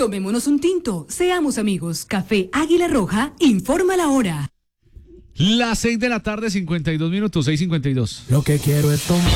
Tomémonos un tinto, seamos amigos. Café Águila Roja, informa la hora. Las 6 de la tarde, 52 minutos, 6:52. Lo que quiero es tomar.